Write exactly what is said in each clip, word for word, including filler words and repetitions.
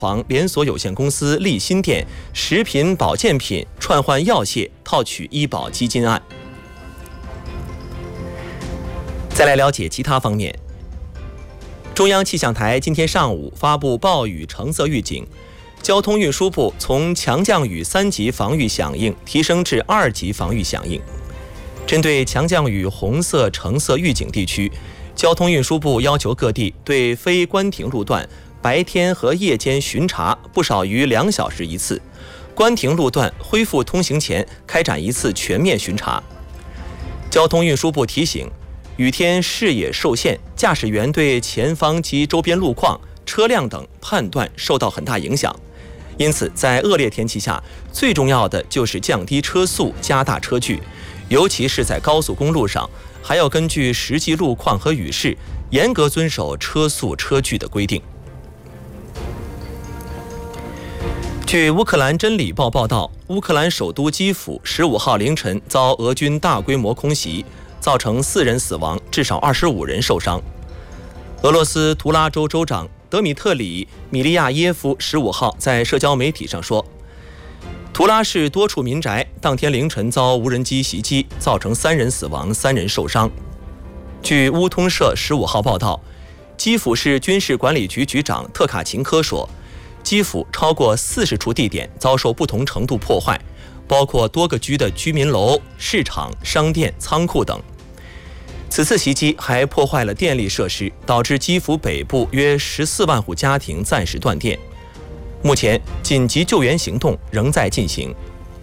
房连锁有限公司立新店食品保健品串换药械套取医保基金案。再来了解其他方面。中央气象台今天上午发布暴雨橙色预警，交通运输部从强降雨三级防御响应提升至二级防御响应。针对强降雨红色、橙色预警地区，交通运输部要求各地对非关停路段白天和夜间巡查不少于两小时一次，关停路段恢复通行前开展一次全面巡查。交通运输部提醒，雨天视野受限，驾驶员对前方及周边路况、车辆等判断受到很大影响。因此，在恶劣天气下，最重要的就是降低车速，加大车距，尤其是在高速公路上，还要根据实际路况和雨势，严格遵守车速车距的规定。据乌克兰真理报报道，乌克兰首都基辅十五号凌晨遭俄军大规模空袭，造成四人死亡，至少二十五人受伤。俄罗斯图拉州州长德米特里·米利亚耶夫十五号在社交媒体上说，图拉市多处民宅当天凌晨遭无人机袭击，造成三人死亡，三人受伤。据乌通社十五号报道，基辅市军事管理局局长特卡琴科说，基辅超过四十处地点遭受不同程度破坏，包括多个区的居民楼、市场、商店、仓库等。此次袭击还破坏了电力设施，导致基辅北部约十四万户家庭暂时断电。目前紧急救援行动仍在进行。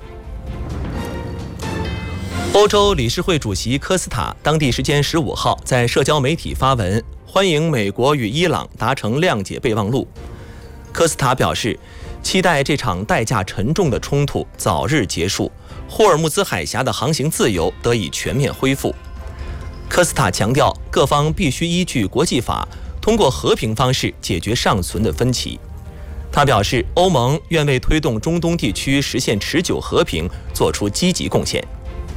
欧洲理事会主席科斯塔当地时间十五号在社交媒体发文，欢迎美国与伊朗达成谅解备忘录。科斯塔表示，期待这场代价沉重的冲突早日结束，霍尔木兹海峡的航行自由得以全面恢复。科斯塔强调，各方必须依据国际法，通过和平方式解决尚存的分歧。他表示，欧盟愿为推动中东地区实现持久和平做出积极贡献。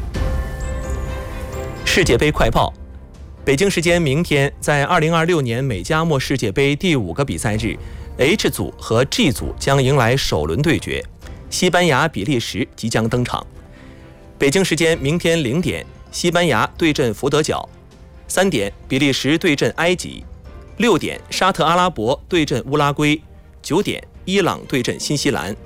世界杯快报。北京时间明天，在二零二六年美加墨世界杯第五个比赛日， H 组和 G 组将迎来首轮对决，西班牙、比利时即将登场。北京时间明天零点，西班牙对阵佛得角；三点，比利时对阵埃及；六点，沙特阿拉伯对阵乌拉圭；九点，伊朗对阵新西兰。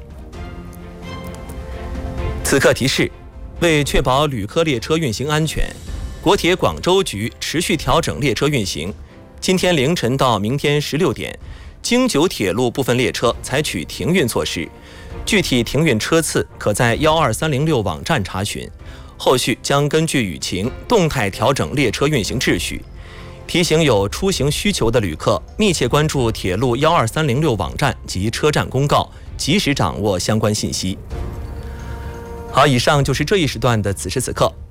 此刻提示：为确保旅客列车运行安全，国铁广州局持续调整列车运行。今天凌晨到明天十六点，京九铁路部分列车采取停运措施，具体停运车次可在一二三零六网站查询。后续将根据雨情动态调整列车运行秩序。提醒有出行需求的旅客密切关注铁路一二三零六网站及车站公告，及时掌握相关信息。好，以上就是这一时段的此时此刻。